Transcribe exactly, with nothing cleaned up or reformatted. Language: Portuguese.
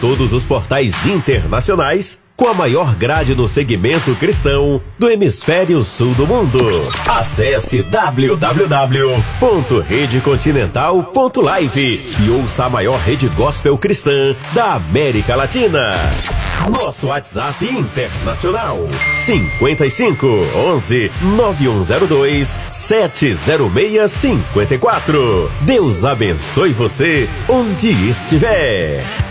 todos os portais internacionais com a maior grade no segmento cristão do hemisfério sul do mundo. Acesse w w w ponto rede continental ponto live e ouça a maior rede gospel cristã da América Latina. Nosso WhatsApp internacional cinquenta e cinco, onze, nove um zero dois, sete zero seis cinco quatro. Deus abençoe você onde estiver.